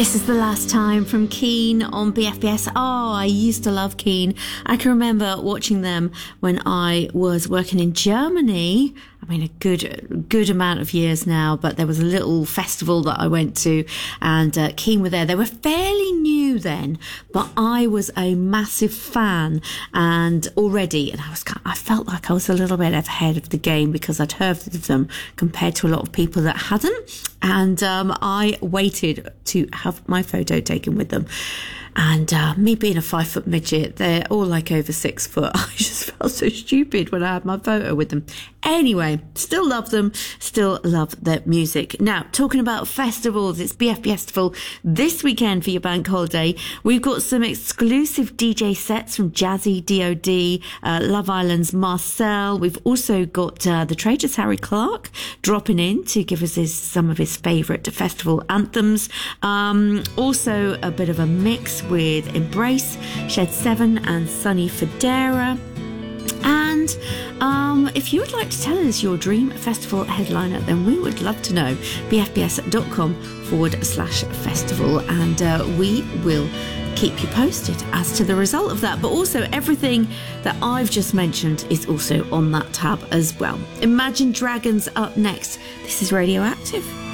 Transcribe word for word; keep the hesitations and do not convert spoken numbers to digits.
This is the last time from Keane on B F B S. Oh, I used to love Keane. I can remember watching them when I was working in Germany. I mean, a good, good amount of years now, but there was a little festival that I went to and uh, Keane were there. They were fairly new then, but I was a massive fan and already, and I was, I felt like I was a little bit ahead of the game because I'd heard of them compared to a lot of people that hadn't. And um, I waited to have my photo taken with them. And uh, me being a five foot midget, they're all like over six foot. I just felt so stupid when I had my photo with them. Anyway, still love them, still love their music. Now, talking about festivals, it's B F B Festival this weekend for your bank holiday. We've got some exclusive D J sets from Jazzy, D O D, uh, Love Island's Marcel. We've also got uh, the Traitors Harry Clark dropping in to give us his, some of his favourite festival anthems. Um, also, a bit of a mix with Embrace, Shed seven and Sunny Federa. And um, if you would like to tell us your dream festival headliner, then we would love to know. bfbs.com forward slash festival. And uh, we will keep you posted as to the result of that. But also everything that I've just mentioned is also on that tab as well. Imagine Dragons up next. This is Radioactive.